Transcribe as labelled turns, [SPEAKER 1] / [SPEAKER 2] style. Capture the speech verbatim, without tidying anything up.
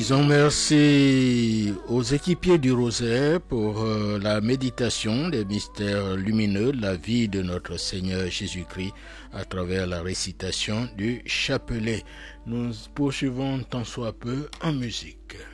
[SPEAKER 1] Disons merci aux équipiers du Rosaire pour euh, la méditation des mystères lumineux de la vie de notre Seigneur Jésus-Christ à travers la récitation du chapelet. Nous poursuivons tant soit peu en musique.